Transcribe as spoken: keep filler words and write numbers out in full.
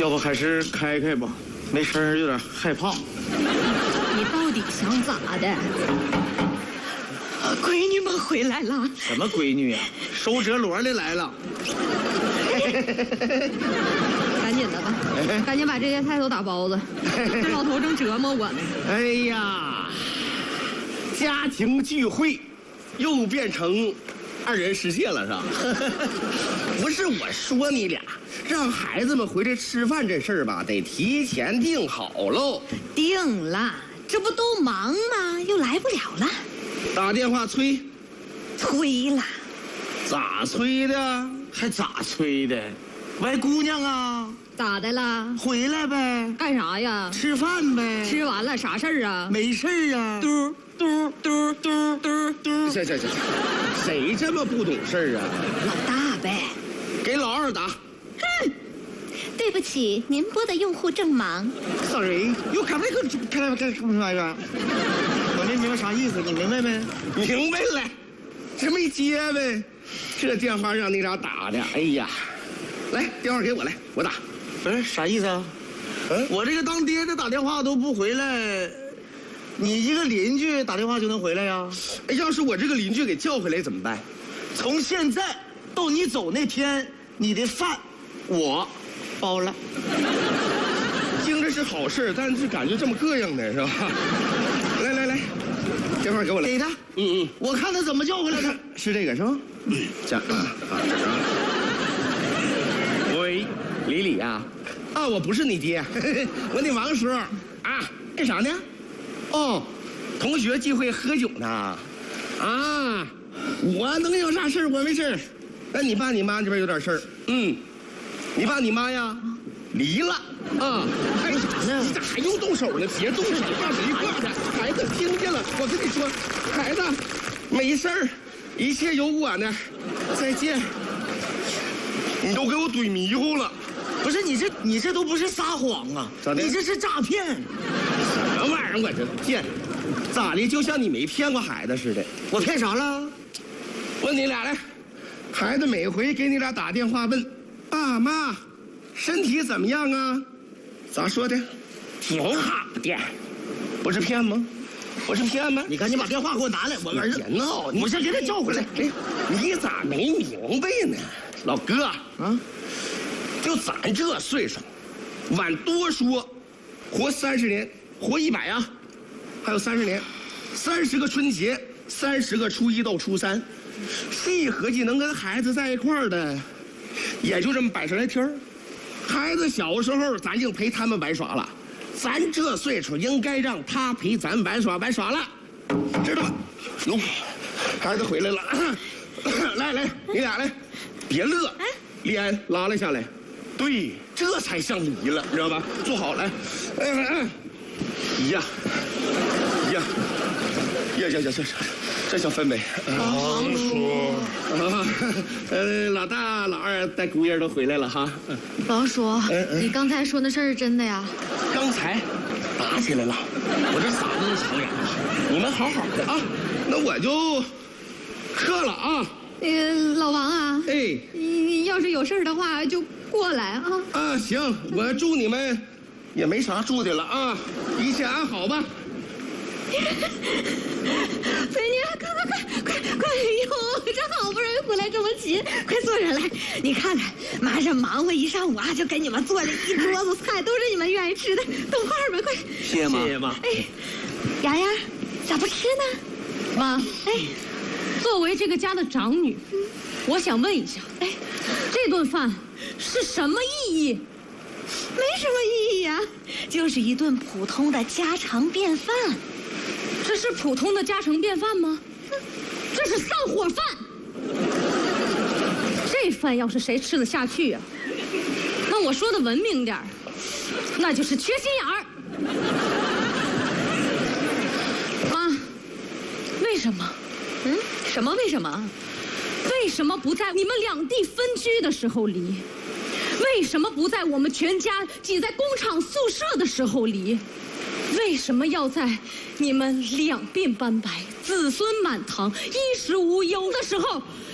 要不还是开开吧，没声儿有点害怕。 你到底想咋的？闺女们回来了。 什么闺女啊？收折罗的来了。 赶紧的吧，赶紧把这些菜都打包子。这老头正折磨我呢。 哎呀，家庭聚会又变成二人世界了是吧？不是我说你俩，让孩子们回来吃饭这事儿吧，得提前定好喽。 定了，这不都忙吗？又来不了了。 打电话催， 催了。 咋催的？ 还咋催的？喂，姑娘啊， 咋的了？ 回来呗， 干啥呀？ 吃饭呗。 吃完了啥事儿啊？ 没事儿啊。嘟嘟嘟嘟嘟嘟。 这这这，谁这么不懂事儿啊？ 老大呗。 给老二打。 哼，对不起，您拨的用户正忙。 Sorry， 又干嘛个干嘛干什么玩意儿？我没明白啥意思，你明白没？ 明白了，这没接呗。这电话让你俩打的，哎呀，来电话给我来，我打。 不是啥意思啊？ 嗯， 我这个当爹的打电话都不回来，你一个邻居打电话就能回来呀？ 哎，要是我这个邻居给叫回来怎么办？ 从现在到你走那天，你的饭我包了。 听着是好事，但是感觉这么膈应的是吧？来来来，电话给我来。 给他。 嗯嗯， 我看他怎么叫回来的。 是这个是吗？嗯，这样啊啊。喂，李李呀，啊，我不是你爹，我那王叔啊，干啥呢？哦，同学聚会喝酒呢。啊，我能有啥事儿？我没事儿。那你爸你妈这边有点事儿。嗯，你爸你妈呀，离了。啊，还啥呢？你咋还用动手呢？别动手，怕谁挂的？孩子听见了，我跟你说，孩子，没事儿，一切有我呢。再见。你都给我怼迷糊了。 不是你这你这都不是撒谎啊， 咋的？ 你这是诈骗。 什么玩意儿？我这骗，咋的？就像你没骗过孩子似的。 我骗啥了？ 问你俩来，孩子每回给你俩打电话问，爸妈，身体怎么样啊？咋说的？挺好的，不是骗吗？不是骗吗？ 你赶紧把电话给我拿来，我儿子别闹， 我先给他叫回来。 哎，你咋没明白呢？老哥啊，就咱这岁数，往多说，活三十年，活一百啊，还有三十年，三十个春节，三十个初一到初三，细合计能跟孩子在一块儿的，也就这么百十来天儿。孩子小时候，咱就陪他们玩耍了，咱这岁数应该让他陪咱玩耍玩耍了，知道吧？哟，孩子回来了，来来，你俩来，别乐，脸拉了下来，对，这才像你了，知道吧？坐好来，哎哎哎，呀呀呀呀呀，这这叫氛围。 王叔， 啊，呃，老大、老二带姑爷都回来了哈。 王叔， 嗯嗯你刚才说那事儿是真的呀？ 刚才打起来了，我这嗓子都抢眼了。你们好好的啊，那我就撤了啊。 那个老王啊， 哎， 你要是有事儿的话就过来啊。 啊，行，我祝你们也没啥住的了啊，一切安好吧。 美女，快快快快快！哟，这好不容易回来这么急，快坐上来。你看看，妈这忙活一上午啊，就给你们做了一桌子菜，都是你们愿意吃的，动筷儿吧，快！ 谢谢妈， 谢谢妈。 哎，洋洋，咋不吃呢？ 妈， 哎， 作为这个家的长女，我想问一下， 哎， 这顿饭是什么意义？ 没什么意义呀、啊，就是一顿普通的家常便饭。 这是普通的家常便饭吗？这是散伙饭。这饭要是谁吃得下去呀、啊？那我说的文明点儿，那就是缺心眼儿。妈，为什么？ 嗯，什么为什么？ 为什么不在你们两地分居的时候离？为什么不在我们全家挤在工厂宿舍的时候离？为什么要在你们两鬓斑白、子孙满堂、衣食无忧的时候